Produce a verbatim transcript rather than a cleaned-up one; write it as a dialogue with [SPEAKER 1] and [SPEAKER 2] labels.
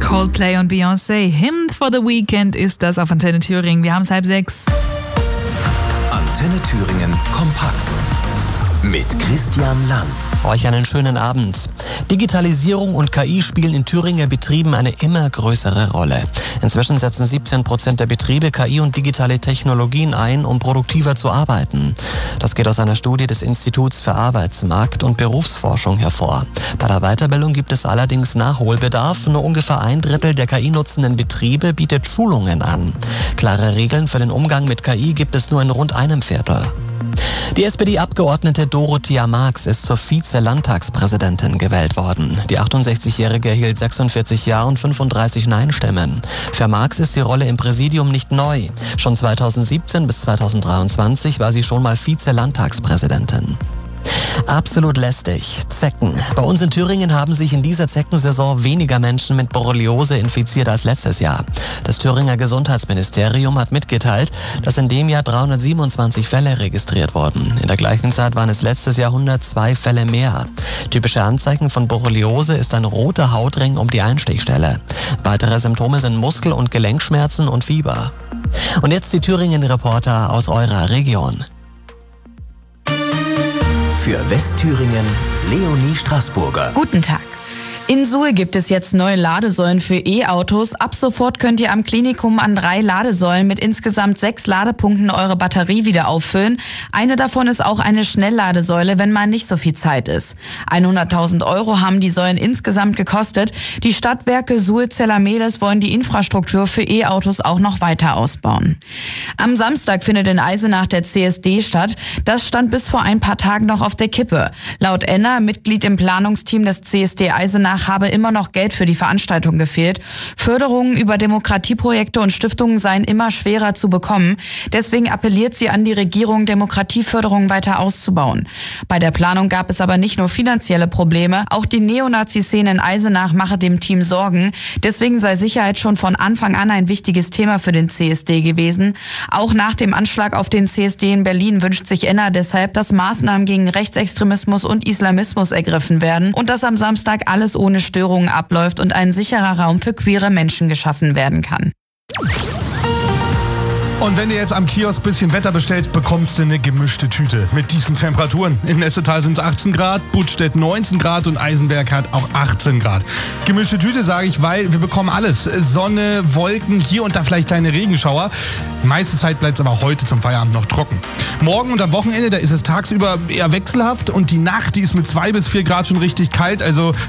[SPEAKER 1] Coldplay und Beyoncé. Hymn for the Weekend ist das auf Antenne Thüringen. Wir haben es halb sechs.
[SPEAKER 2] Antenne Thüringen kompakt mit Christian Lang.
[SPEAKER 3] Euch einen schönen Abend. Digitalisierung und K I spielen in Thüringer Betrieben eine immer größere Rolle. Inzwischen setzen siebzehn Prozent der Betriebe K I und digitale Technologien ein, um produktiver zu arbeiten. Das geht aus einer Studie des Instituts für Arbeitsmarkt- und Berufsforschung hervor. Bei der Weiterbildung gibt es allerdings Nachholbedarf. Nur ungefähr ein Drittel der K I-nutzenden Betriebe bietet Schulungen an. Klare Regeln für den Umgang mit K I gibt es nur in rund einem Viertel. Die S P D-Abgeordnete Dorothea Marx ist zur Vize-Landtagspräsidentin gewählt worden. Die achtundsechzigjährige erhielt sechsundvierzig Ja und fünfunddreißig Nein-Stimmen. Für Marx ist die Rolle im Präsidium nicht neu. Schon zweitausendsiebzehn bis zweitausenddreiundzwanzig war sie schon mal Vize-Landtagspräsidentin. Absolut lästig. Zecken. Bei uns in Thüringen haben sich in dieser Zeckensaison weniger Menschen mit Borreliose infiziert als letztes Jahr. Das Thüringer Gesundheitsministerium hat mitgeteilt, dass in dem Jahr dreihundertsiebenundzwanzig Fälle registriert wurden. In der gleichen Zeit waren es letztes Jahr hundertzwei Fälle mehr. Typische Anzeichen von Borreliose ist ein roter Hautring um die Einstichstelle. Weitere Symptome sind Muskel- und Gelenkschmerzen und Fieber. Und jetzt die Thüringen-Reporter aus eurer Region.
[SPEAKER 2] Für Westthüringen Leonie Straßburger.
[SPEAKER 4] Guten Tag. In Suhl gibt es jetzt neue Ladesäulen für E-Autos. Ab sofort könnt ihr am Klinikum an drei Ladesäulen mit insgesamt sechs Ladepunkten eure Batterie wieder auffüllen. Eine davon ist auch eine Schnellladesäule, wenn mal nicht so viel Zeit ist. hunderttausend Euro haben die Säulen insgesamt gekostet. Die Stadtwerke Suhl-Zellermeles wollen die Infrastruktur für E-Autos auch noch weiter ausbauen. Am Samstag findet in Eisenach der C S D statt. Das stand bis vor ein paar Tagen noch auf der Kippe. Laut Enna, Mitglied im Planungsteam des C S D Eisenach, habe immer noch Geld für die Veranstaltung gefehlt. Förderungen über Demokratieprojekte und Stiftungen seien immer schwerer zu bekommen. Deswegen appelliert sie an die Regierung, Demokratieförderung weiter auszubauen. Bei der Planung gab es aber nicht nur finanzielle Probleme. Auch die Neonazi-Szene in Eisenach mache dem Team Sorgen. Deswegen sei Sicherheit schon von Anfang an ein wichtiges Thema für den C S D gewesen. Auch nach dem Anschlag auf den C S D in Berlin wünscht sich Enna deshalb, dass Maßnahmen gegen Rechtsextremismus und Islamismus ergriffen werden und dass am Samstag alles ohne Störungen abläuft und ein sicherer Raum für queere Menschen geschaffen werden kann.
[SPEAKER 5] Und wenn du jetzt am Kiosk ein bisschen Wetter bestellst, bekommst du eine gemischte Tüte mit diesen Temperaturen. In Nessetal sind es achtzehn Grad, Budstedt neunzehn Grad und Eisenberg hat auch achtzehn Grad. Gemischte Tüte sage ich, weil wir bekommen alles. Sonne, Wolken, hier und da vielleicht kleine Regenschauer. Die meiste Zeit bleibt es aber heute zum Feierabend noch trocken. Morgen und am Wochenende, da ist es tagsüber eher wechselhaft und die Nacht, die ist mit zwei bis vier Grad schon richtig kalt. Also